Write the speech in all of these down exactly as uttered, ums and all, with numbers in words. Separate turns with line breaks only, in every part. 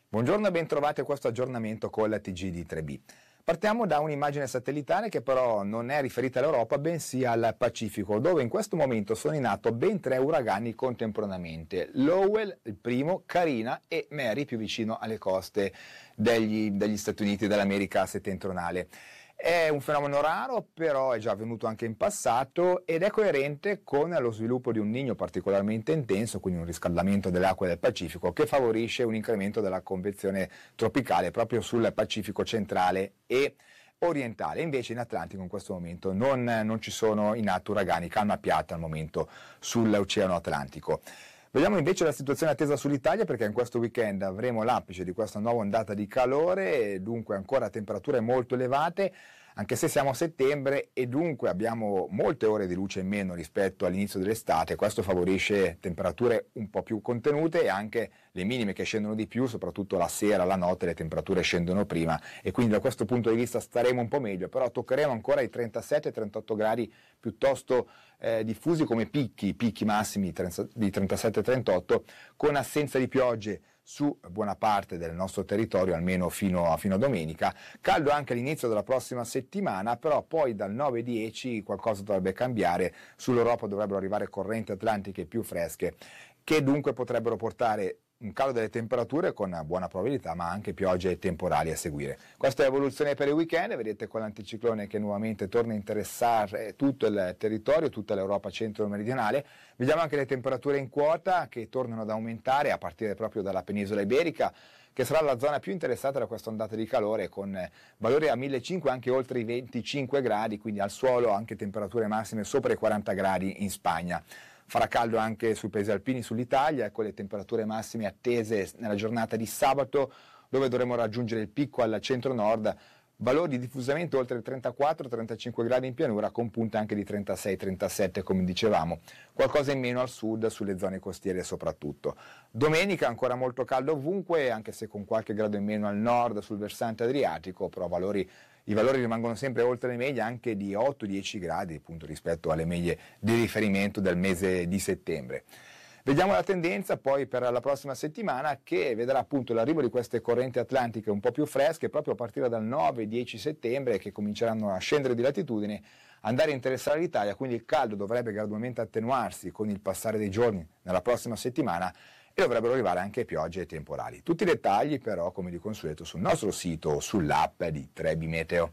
Buongiorno e ben trovati a questo aggiornamento con la T G di tre B. Partiamo da un'immagine satellitare che però non è riferita all'Europa, bensì al Pacifico, dove in questo momento sono in atto ben tre uragani contemporaneamente. Lowell, il primo, Carina e Mary, più vicino alle coste degli, degli Stati Uniti dell'America settentrionale. È un fenomeno raro, però è già avvenuto anche in passato ed è coerente con lo sviluppo di un Niño particolarmente intenso, quindi un riscaldamento delle acque del Pacifico che favorisce un incremento della convezione tropicale proprio sul Pacifico centrale e orientale. Invece in Atlantico in questo momento non, non ci sono in atto uragani, calma piatta al momento sull'Oceano Atlantico. Vediamo invece la situazione attesa sull'Italia, perché in questo weekend avremo l'apice di questa nuova ondata di calore e dunque ancora temperature molto elevate, anche se siamo a settembre e dunque abbiamo molte ore di luce in meno rispetto all'inizio dell'estate. Questo favorisce temperature un po' più contenute e anche le minime che scendono di più, soprattutto la sera, la notte le temperature scendono prima e quindi da questo punto di vista staremo un po' meglio, però toccheremo ancora i trentasette trentotto gradi piuttosto eh, diffusi come picchi, picchi massimi di trentasette trentotto, con assenza di piogge su buona parte del nostro territorio, almeno fino a, fino a domenica. Caldo anche all'inizio della prossima settimana, però poi dal nove dieci qualcosa dovrebbe cambiare. Sull'Europa dovrebbero arrivare correnti atlantiche più fresche, che dunque potrebbero portare un calo delle temperature con buona probabilità, ma anche piogge temporali a seguire. Questa è l'evoluzione per il weekend, vedete con l'anticiclone che nuovamente torna a interessare tutto il territorio, tutta l'Europa centro-meridionale. Vediamo anche le temperature in quota che tornano ad aumentare a partire proprio dalla penisola iberica, che sarà la zona più interessata da questa ondata di calore, con valori a millecinquecento, anche oltre i venticinque gradi, quindi al suolo anche temperature massime sopra i quaranta gradi in Spagna. Farà caldo anche sui paesi alpini, sull'Italia, con le temperature massime attese nella giornata di sabato, dove dovremo raggiungere il picco al centro-nord, valori diffusamente oltre i trentaquattro trentacinque gradi in pianura, con punte anche di trentasei trentasette come dicevamo, qualcosa in meno al sud, sulle zone costiere soprattutto. Domenica ancora molto caldo ovunque, anche se con qualche grado in meno al nord sul versante adriatico, però valori I valori rimangono sempre oltre le medie, anche di otto dieci gradi appunto, rispetto alle medie di riferimento del mese di settembre. Vediamo la tendenza poi per la prossima settimana, che vedrà appunto l'arrivo di queste correnti atlantiche un po' più fresche proprio a partire dal nove dieci settembre, che cominceranno a scendere di latitudine, andare a interessare l'Italia, quindi il caldo dovrebbe gradualmente attenuarsi con il passare dei giorni nella prossima settimana e dovrebbero arrivare anche piogge temporali. Tutti i dettagli però, come di consueto, sul nostro sito o sull'app di tre B Meteo.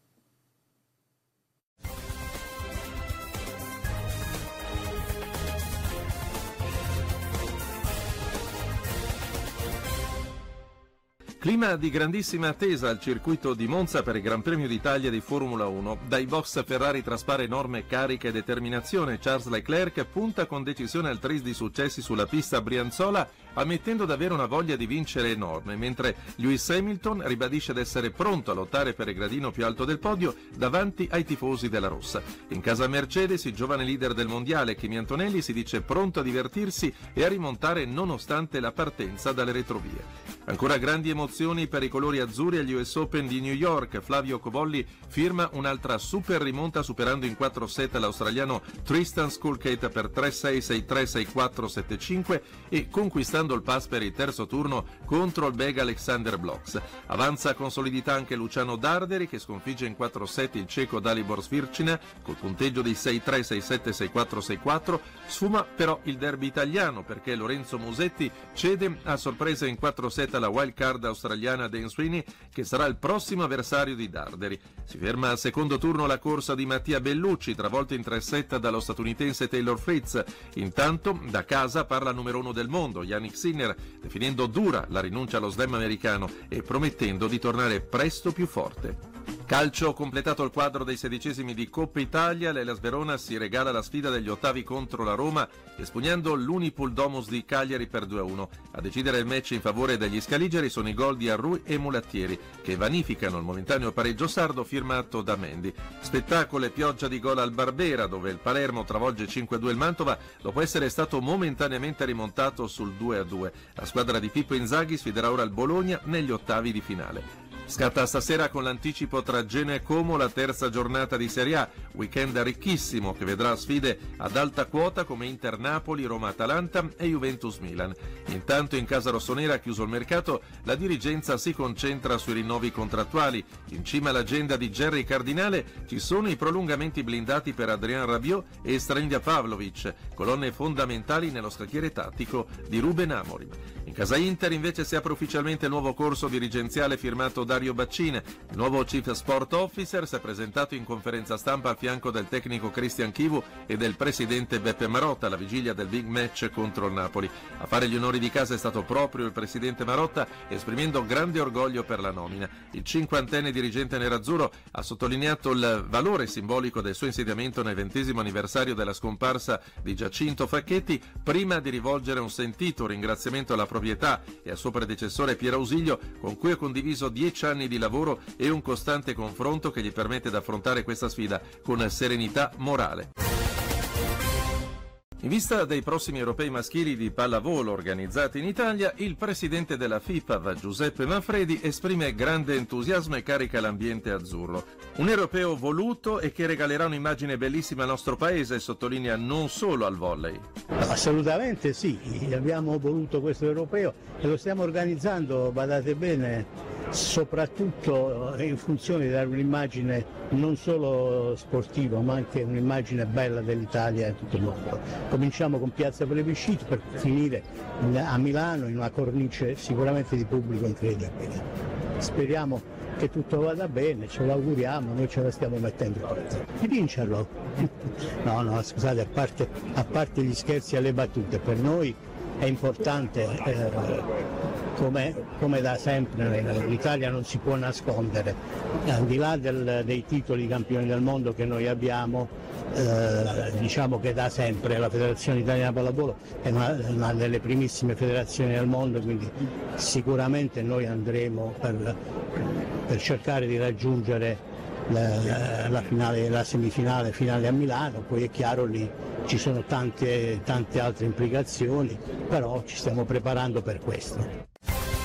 Clima di grandissima attesa al circuito di Monza per il Gran Premio d'Italia di Formula uno. Dai box Ferrari traspare enorme carica e determinazione. Charles Leclerc punta con decisione al tris di successi sulla pista brianzola, ammettendo davvero una voglia di vincere enorme, mentre Lewis Hamilton ribadisce d'essere pronto a lottare per il gradino più alto del podio davanti ai tifosi della rossa. In casa Mercedes, il giovane leader del mondiale Kimi Antonelli si dice pronto a divertirsi e a rimontare nonostante la partenza dalle retrovie. Ancora grandi emozioni per i colori azzurri agli U S Open di New York. Flavio Cobolli firma un'altra super rimonta superando in quattro set l'australiano Tristan Skulkate per tre sei sei tre sei quattro sette cinque e conquistando il pass per il terzo turno contro il belga Alexander Bloks. Avanza con solidità anche Luciano Darderi, che sconfigge in quattro set il ceco Dalibor Svircina col punteggio di sei tre sei sette sei quattro sei quattro. Sfuma però il derby italiano, perché Lorenzo Musetti cede a sorpresa in quattro set alla wild card australiana Dan Sweeney, che sarà il prossimo avversario di Darderi. Si ferma al secondo turno la corsa di Mattia Bellucci, travolta in tre set dallo statunitense Taylor Fritz. Intanto da casa parla il numero uno del mondo, Yannick Sinner, definendo dura la rinuncia allo slam americano e promettendo di tornare presto più forte. Calcio, completato il quadro dei sedicesimi di Coppa Italia, l'Hellas Verona si regala la sfida degli ottavi contro la Roma, espugnando l'Unipol Domus di Cagliari per due a uno. A decidere il match in favore degli scaligeri sono i gol di Arrui e Mulattieri, che vanificano il momentaneo pareggio sardo firmato da Mendy. Spettacolo e pioggia di gol al Barbera, dove il Palermo travolge cinque a due il Mantova dopo essere stato momentaneamente rimontato sul due a due. La squadra di Pippo Inzaghi sfiderà ora il Bologna negli ottavi di finale. Scatta stasera con l'anticipo tra Genoa e Como la terza giornata di Serie A, weekend ricchissimo che vedrà sfide ad alta quota come Inter-Napoli, Roma-Atalanta e Juventus-Milan. Intanto in casa rossonera, chiuso il mercato, la dirigenza si concentra sui rinnovi contrattuali. In cima all'agenda di Gerry Cardinale ci sono i prolungamenti blindati per Adrian Rabiot e Srindja Pavlovic, colonne fondamentali nello scacchiere tattico di Ruben Amorim. In casa Inter invece si apre ufficialmente il nuovo corso dirigenziale firmato Dario Baccin. Il nuovo Chief Sport Officer si è presentato in conferenza stampa al fianco del tecnico Christian Chivu e del presidente Beppe Marotta alla vigilia del big match contro il Napoli. A fare gli onori di casa è stato proprio il presidente Marotta, esprimendo grande orgoglio per la nomina. Il cinquantenne dirigente nerazzurro ha sottolineato il valore simbolico del suo insediamento nel ventesimo anniversario della scomparsa di Giacinto Facchetti, prima di rivolgere un sentito ringraziamento alla proprietà e al suo predecessore Piero Ausilio, con cui ha condiviso dieci anni di lavoro e un costante confronto che gli permette di affrontare questa sfida con serenità morale. In vista dei prossimi europei maschili di pallavolo organizzati in Italia, il presidente della FIPAV, Giuseppe Manfredi, esprime grande entusiasmo e carica l'ambiente azzurro. Un europeo voluto e che regalerà un'immagine bellissima al nostro paese, sottolinea, non solo al volley.
Assolutamente sì, abbiamo voluto questo europeo e lo stiamo organizzando, badate bene, soprattutto in funzione di dare un'immagine non solo sportiva ma anche un'immagine bella dell'Italia e tutto il mondo. Cominciamo con Piazza Plebiscito per finire a Milano in una cornice sicuramente di pubblico incredibile. Speriamo che tutto vada bene, ce lo auguriamo, noi ce la stiamo mettendo di vincerlo. No, no, scusate, a parte, a parte gli scherzi e le battute, per noi è importante, eh, come, come da sempre l'Italia non si può nascondere, al di là del, dei titoli campioni del mondo che noi abbiamo, eh, diciamo che da sempre la Federazione Italiana Pallavolo è una, una delle primissime federazioni del mondo, quindi sicuramente noi andremo per, per cercare di raggiungere La, la, finale, la semifinale finale a Milano, poi è chiaro lì ci sono tante, tante altre implicazioni, però ci stiamo preparando per questo.